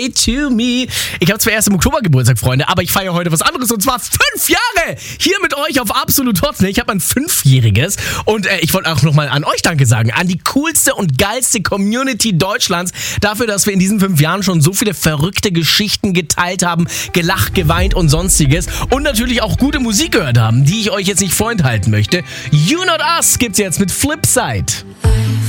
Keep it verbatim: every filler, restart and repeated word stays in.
To me. Ich habe zwar erst im Oktober Geburtstag, Freunde, aber ich feiere heute was anderes und zwar fünf Jahre hier mit euch auf Absolut Hot. Ich habe ein Fünfjähriges und äh, ich wollte auch nochmal an euch Danke sagen, an die coolste und geilste Community Deutschlands dafür, dass wir in diesen fünf Jahren schon so viele verrückte Geschichten geteilt haben, gelacht, geweint und sonstiges und natürlich auch gute Musik gehört haben, die ich euch jetzt nicht vorenthalten möchte. You Not Us gibt's jetzt mit Flipside.